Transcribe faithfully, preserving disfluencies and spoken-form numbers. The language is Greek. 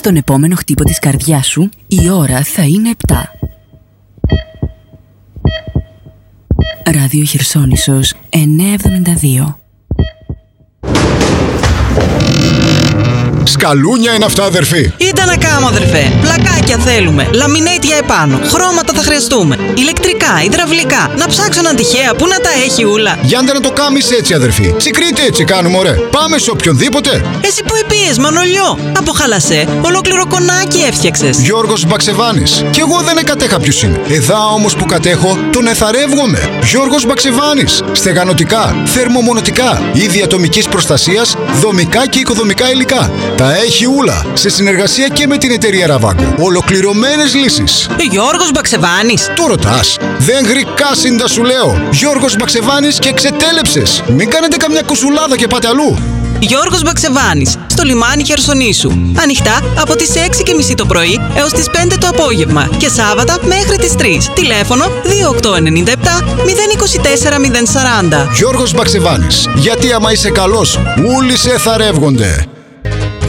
στον επόμενο χτύπο της καρδιάς σου, η ώρα θα είναι επτά. Ράδιο Χερσόνησος εννιακόσια εβδομήντα δύο. Σκαλούνια είναι αυτά, αδερφή. Ήταν να κάνω, αδερφέ. Πλακάκια θέλουμε. Λαμινέτια επάνω. Χρώματα θα χρειαστούμε. Ηλεκτρικά, υδραυλικά. Να ψάξω έναν τυχαία που να τα έχει ούλα. Γιάντε να το κάμεις έτσι, αδερφή. Συγκρίτε έτσι κάνουμε, ωραία. Πάμε σε οποιονδήποτε. Εσύ που επίες, Μανολιό. Από χαλασέ, ολόκληρο κονάκι έφτιαξες. Γιώργος Μπαξεβάνης. Κι εγώ δεν εκατέχα ποιος είναι. Εδά όμως που κατέχω, τον εθαρεύγομαι. Γιώργος Μπαξεβάνης. Στεγανοτικά, θερμομονωτικά, είδη ατομικής προστασίας, δομικά και οικοδομικά υλικά. Τα έχει ούλα, σε συνεργασία και με την εταιρεία Ραβάγκο. Ολοκληρωμένες λύσεις. Γιώργος Μπαξεβάνης. Το ρωτάς? Δεν γρικάσιντα σου λέω. Γιώργος Μπαξεβάνης και ξετέλεψες. Μην κάνετε καμιά κουσουλάδα και πάτε αλλού. Γιώργος Μπαξεβάνης, στο λιμάνι Χερσονήσου. Ανοιχτά από τις έξι και μισή το πρωί έως τις πέντε το απόγευμα και Σάββατα μέχρι τις τρεις. Τηλέφωνο δύο οκτώ εννιά επτά μηδέν δύο τέσσερα μηδέν σαράντα. Γιώργος Μπαξεβάνης. Γιατί άμα είσαι καλός, όλοι σε θαρεύγονται.